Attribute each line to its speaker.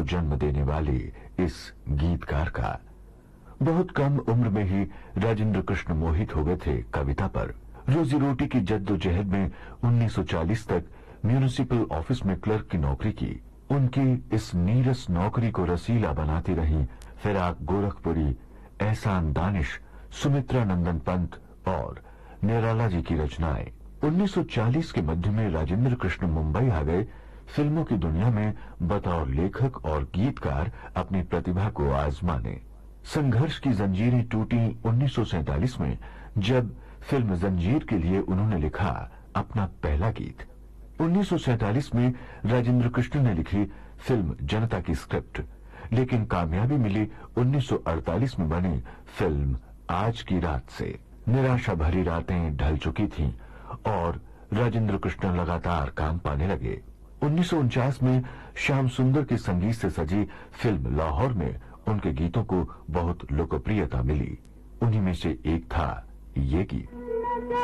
Speaker 1: को जन्म देने वाले इस गीतकार का। बहुत कम उम्र में ही राजेंद्र कृष्ण मोहित हो गए थे कविता पर। रोजी रोटी की जद्दोजहद में 1940 तक म्यूनिसिपल ऑफिस में क्लर्क की नौकरी की। उनकी इस नीरस नौकरी को रसीला बनाती रही फिराक गोरखपुरी, एहसान दानिश, सुमित्रा नंदन पंत और निराला जी की रचनाएं। 1940 के मध्य में राजेंद्र कृष्ण मुंबई आ गए। फिल्मों की दुनिया में बतौर लेखक और गीतकार अपनी प्रतिभा को आजमाने। संघर्ष की जंजीरें टूटी 1947 में, जब फिल्म जंजीर के लिए उन्होंने लिखा अपना पहला गीत। 1947 में राजेंद्र कृष्ण ने लिखी फिल्म जनता की स्क्रिप्ट, लेकिन कामयाबी मिली 1948 में बनी फिल्म आज की रात से। निराशा भरी रातें ढल चुकी थीं और राजेंद्र कृष्ण लगातार काम पाने लगे। 1949 में श्याम सुंदर के संगीत से सजी फिल्म लाहौर में उनके गीतों को बहुत लोकप्रियता मिली। उन्हीं में से एक था ये गीत।